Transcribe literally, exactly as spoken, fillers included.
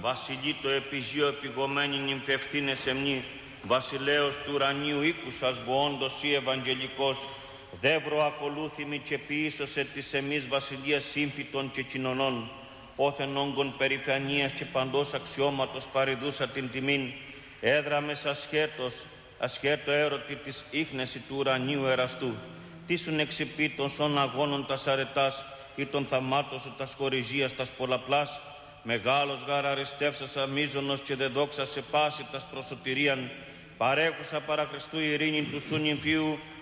βασιλεί το επιζίο επιγωμένη νυμφευθύνε σεμνή, βασιλέως του ουρανίου οίκουσας βοόντος ή ευαγγελικός, δεύρο ακολούθημη και ποιήσωσε της εμείς βασιλείας σύμφυτων και κοινωνών, όθεν όγκων περηφανίας και παντός αξιώματος παριδούσα την τιμήν, έδραμες ασχέτως, ασχέτω έρωτη της ίχνεση του ουρανίου εραστού, τίσουν εξυπή των σών αγώνων τας αρετάς ή των θαμάτων σου τας χωριζίας τας πολλαπλάς, μεγάλος γάρα αριστεύσας αμίζωνος και δε δόξα σε πάση τας προσωτηρίαν, παρέχουσα παρά Χριστού ειρήνη του σου νυμφίου,